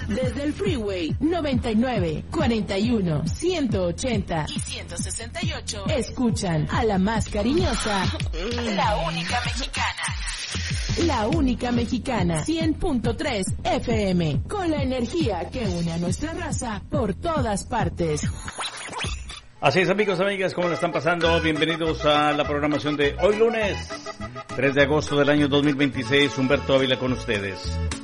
Desde el Freeway 99, 41, 180 y 168, escuchan a la más cariñosa, la única mexicana. La única mexicana, 100.3 FM, con la energía que une a nuestra raza por todas partes. Así es, amigos, amigas, ¿cómo la están pasando? Bienvenidos a la programación de hoy lunes, 3 de agosto del año 2026. Humberto Ávila con ustedes.